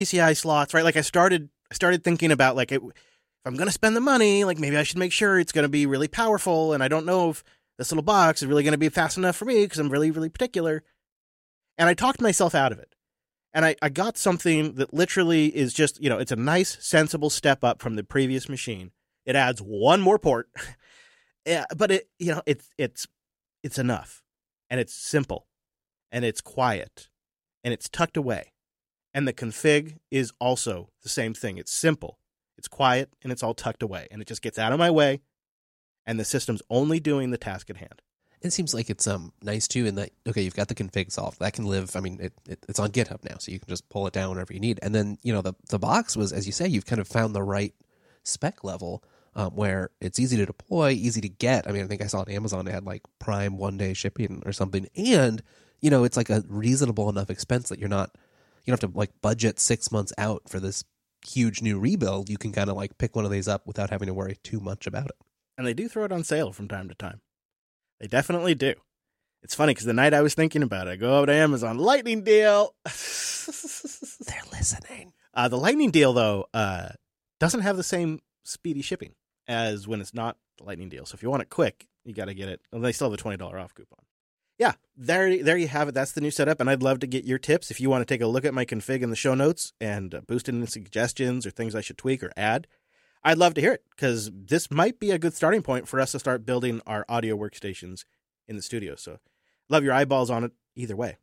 PCI slots, right? Like I started thinking about like if I'm going to spend the money, like maybe I should make sure it's going to be really powerful. And I don't know if this little box is really going to be fast enough for me because I'm really, really particular. And I talked myself out of it. And I got something that literally is just, it's a nice, sensible step up from the previous machine. It adds one more port, yeah, but it's enough, and it's simple, and it's quiet, and it's tucked away. And the config is also the same thing. It's simple, it's quiet, and it's all tucked away, and it just gets out of my way, and the system's only doing the task at hand. It seems like it's nice too in that, okay, you've got the config solved. That can live, it's on GitHub now, so you can just pull it down whenever you need. And then, the box was, as you say, you've kind of found the right spec level where it's easy to deploy, easy to get. I think I saw on Amazon it had like Prime 1-day shipping or something. And, it's like a reasonable enough expense that you don't have to like budget 6 months out for this huge new rebuild. You can kind of like pick one of these up without having to worry too much about it. And they do throw it on sale from time to time. They definitely do. It's funny because the night I was thinking about it, I go over to Amazon, lightning deal. They're listening. The lightning deal, though, doesn't have the same speedy shipping as when it's not the lightning deal. So if you want it quick, you got to get it. And they still have a $20 off coupon. Yeah, there you have it. That's the new setup. And I'd love to get your tips. If you want to take a look at my config in the show notes and boost in suggestions or things I should tweak or add, I'd love to hear it because this might be a good starting point for us to start building our audio workstations in the studio. So love your eyeballs on it either way.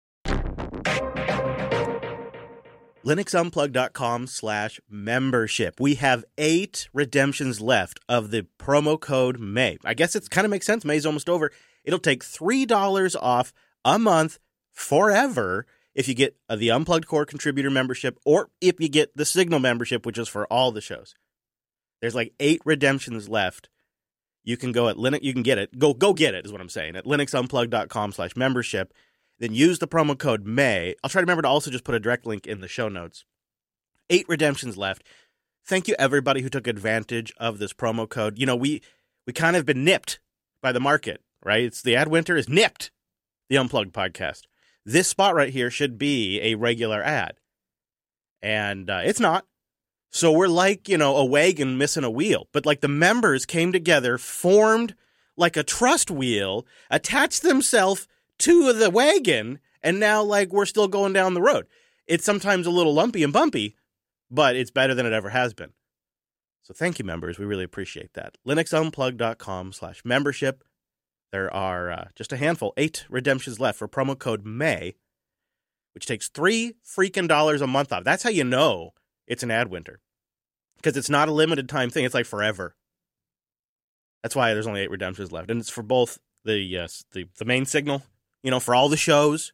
LinuxUnplugged.com/membership. We have 8 redemptions left of the promo code May. I guess it kind of makes sense. May's almost over. It'll take $3 off a month forever if you get the Unplugged Core Contributor membership or if you get the Signal membership, which is for all the shows. There's like 8 redemptions left. You can go at Linux. You can get it. Go get it is what I'm saying at linuxunplugged.com/membership. Then use the promo code May. I'll try to remember to also just put a direct link in the show notes. 8 redemptions left. Thank you everybody who took advantage of this promo code. We kind of been nipped by the market, right? It's the ad winter is nipped. The Unplugged podcast. This spot right here should be a regular ad, and it's not. So we're like, a wagon missing a wheel. But like the members came together, formed like a trust wheel, attached themselves to the wagon, and now like we're still going down the road. It's sometimes a little lumpy and bumpy, but it's better than it ever has been. So thank you, members. We really appreciate that. LinuxUnplugged.com/membership. There are just a handful, 8 redemptions left for promo code May, which takes $3 freaking a month off. That's how you know it's an ad winter. Because it's not a limited time thing. It's like forever. That's why there's only 8 redemptions left. And it's for both the main Signal, for all the shows,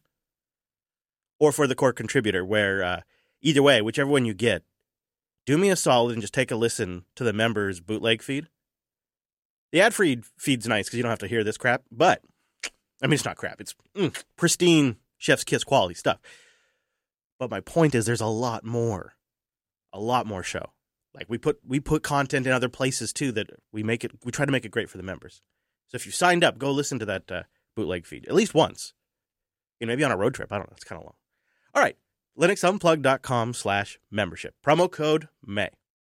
or for the core contributor, where either way, whichever one you get, do me a solid and just take a listen to the members' bootleg feed. The ad-free feed's nice because you don't have to hear this crap. But, it's not crap. It's pristine chef's kiss quality stuff. But my point is there's a lot more show. Like we put content in other places too that we try to make it great for the members. So if you signed up, go listen to that bootleg feed at least once. Maybe on a road trip. I don't know. It's kind of long. All right. LinuxUnplugged.com/membership. Promo code May.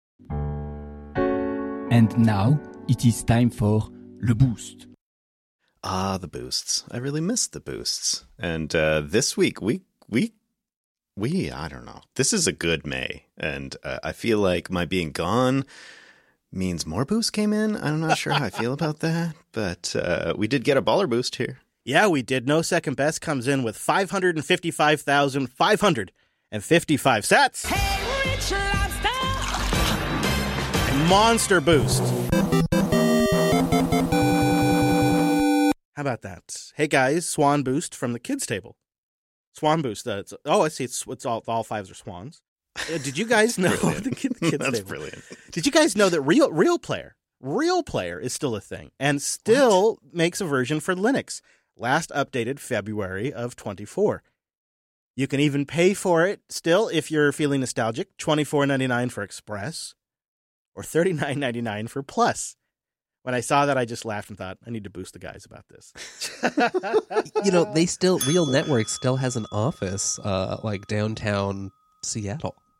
And now it is time for Le Boost. Ah, the boosts. I really missed the boosts. And this week, we I don't know. This is a good May, and I feel like my being gone means more boosts came in. I'm not sure how I feel about that, but we did get a baller boost here. Yeah, we did. No Second Best comes in with 555,555 sats. Hey, Rich Lobster! Monster boost. How about that? Hey guys, Swan boost from the kids table. Swan boost. I see. It's all 5s are swans. Did you guys know the kids That's table? Brilliant. Did you guys know that Real Player is still a thing and still makes a version for Linux? Last updated February of 24. You can even pay for it still if you're feeling nostalgic. $24.99 for Express or $39.99 for Plus. When I saw that, I just laughed and thought, I need to boost the guys about this. Real Network still has an office like downtown Seattle.